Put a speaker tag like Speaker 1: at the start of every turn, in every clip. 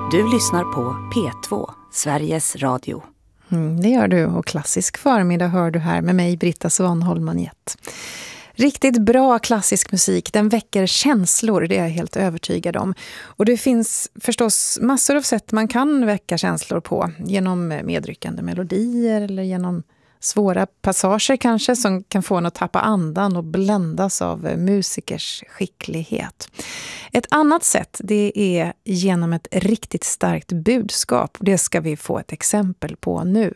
Speaker 1: Du lyssnar på P2, Sveriges Radio.
Speaker 2: Det gör du, och klassisk förmiddag hör du här med mig, Britta Svanholm-Manjett. Riktigt bra klassisk musik, den väcker känslor, det är jag helt övertygad om. Och det finns förstås massor av sätt man kan väcka känslor på. Genom medryckande melodier eller genom svåra passager kanske som kan få en att tappa andan och bländas av musikers skicklighet. Ett annat sätt, det är genom ett riktigt starkt budskap. Det ska vi få ett exempel på nu.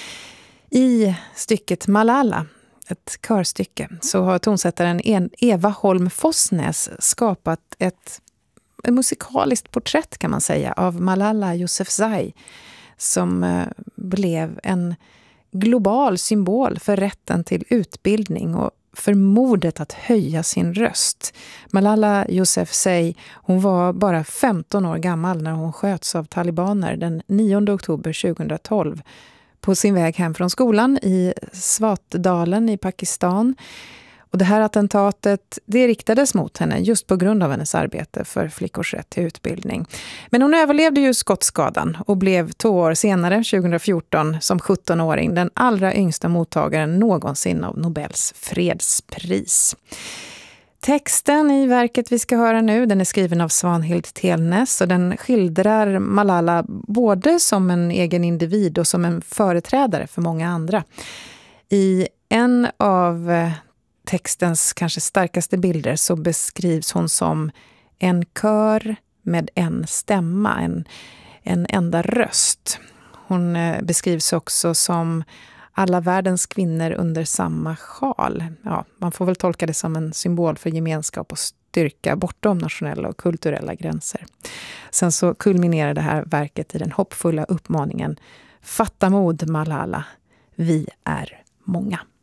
Speaker 2: I stycket Malala, ett körstycke, så har tonsättaren Eva Holm Fossnäs skapat ett musikaliskt porträtt kan man säga av Malala Yousafzai som blev en global symbol för rätten till utbildning och för modet att höja sin röst. Malala Yousafzai, hon var bara 15 år gammal när hon sköts av talibaner den 9 oktober 2012 på sin väg hem från skolan i Swat-dalen i Pakistan. Och det här attentatet, det riktades mot henne just på grund av hennes arbete för flickors rätt till utbildning. Men hon överlevde ju skottskadan och blev 2 år senare, 2014, som 17-åring den allra yngsta mottagaren någonsin av Nobels fredspris. Texten i verket vi ska höra nu, den är skriven av Svanhild Telnäs och den skildrar Malala både som en egen individ och som en företrädare för många andra. I en av textens kanske starkaste bilder så beskrivs hon som en kör med en stämma, en enda röst. Hon beskrivs också som alla världens kvinnor under samma sjal. Ja, man får väl tolka det som en symbol för gemenskap och styrka bortom nationella och kulturella gränser. Sen så kulminerar det här verket i den hoppfulla uppmaningen: fatta mod Malala, vi är många.